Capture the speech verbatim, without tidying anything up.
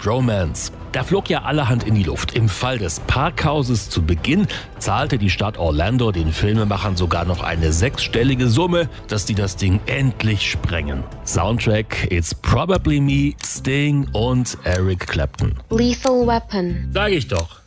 Bad Romance. Da flog ja allerhand in die Luft. Im Fall des Parkhauses zu Beginn zahlte die Stadt Orlando den Filmemachern sogar noch eine sechsstellige Summe, dass die das Ding endlich sprengen. Soundtrack It's Probably Me, Sting und Eric Clapton. Lethal Weapon. Sag ich doch.